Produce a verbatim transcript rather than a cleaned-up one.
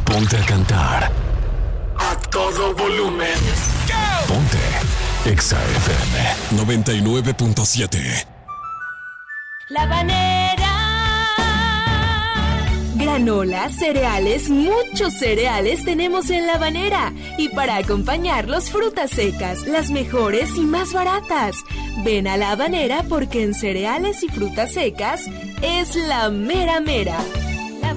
Ponte a cantar a todo volumen. Ponte Exa F M noventa y nueve punto siete. La Habanera. Granolas, cereales, muchos cereales tenemos en La Habanera. Y para acompañarlos, frutas secas, las mejores y más baratas. Ven a La Habanera porque en cereales y frutas secas es la mera mera.